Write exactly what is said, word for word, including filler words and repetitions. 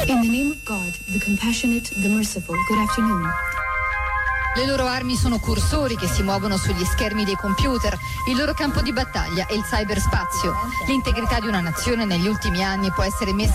In the name of God, the compassionate, the merciful, good afternoon. Le loro armi sono cursori che si muovono sugli schermi dei computer, il loro campo di battaglia è il cyberspazio. L'integrità di una nazione negli ultimi anni può essere messa